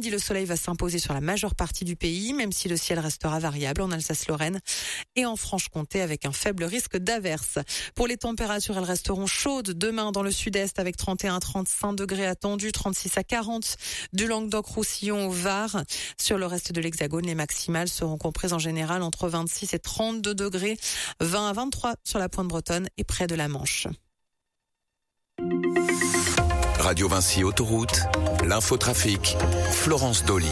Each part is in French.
l'après-midi, le soleil va s'imposer sur la majeure partie du pays, même si le ciel restera variable en Alsace-Lorraine et en Franche-Comté avec un faible risque d'averse. Pour les températures, elles resteront chaudes demain dans le sud-est avec 31-35 degrés attendus, 36 à 40 du Languedoc-Roussillon au Var. Sur le reste de l'Hexagone, les maximales seront comprises en général entre 26 et 32 degrés, 20 à 23 sur la pointe bretonne et près de la Manche. Radio Vinci Autoroute, l'infotrafic, Florence Dolly.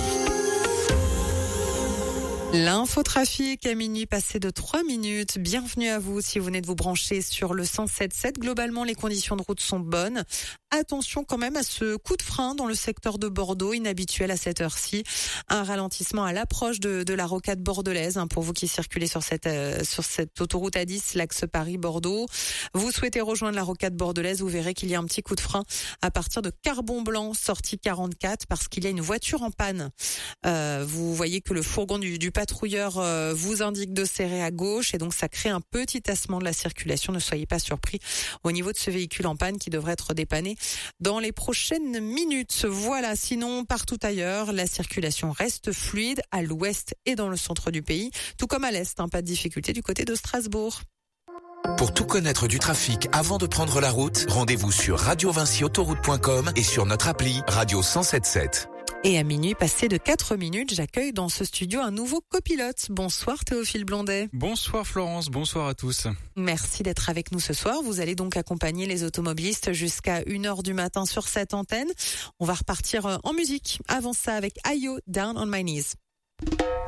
L'infotrafic à minuit passé de 3 minutes. Bienvenue à vous si vous venez de vous brancher sur le 107.7. Globalement, les conditions de route sont bonnes. Attention quand même à ce coup de frein dans le secteur de Bordeaux, inhabituel à cette heure-ci. Un ralentissement à l'approche de la rocade bordelaise, pour vous qui circulez sur cette autoroute A10, l'axe Paris-Bordeaux. Vous souhaitez rejoindre la rocade bordelaise, vous verrez qu'il y a un petit coup de frein à partir de Carbon-Blanc, sortie 44, parce qu'il y a une voiture en panne. Vous voyez que le fourgon du patrouilleur vous indique de serrer à gauche et donc ça crée un petit tassement de la circulation. Ne soyez pas surpris au niveau de ce véhicule en panne qui devrait être dépanné dans les prochaines minutes. Voilà, sinon partout ailleurs, la circulation reste fluide à l'ouest et dans le centre du pays, tout comme à l'est, pas de difficulté du côté de Strasbourg. Pour tout connaître du trafic avant de prendre la route, rendez-vous sur radiovinciautoroute.com et sur notre appli Radio 107.7. Et à minuit passé de 4 minutes, j'accueille dans ce studio un nouveau copilote. Bonsoir Théophile Blondet. Bonsoir Florence, bonsoir à tous. Merci d'être avec nous ce soir. Vous allez donc accompagner les automobilistes jusqu'à 1h du matin sur cette antenne. On va repartir en musique. Avant ça avec Ayo, Down on My Knees.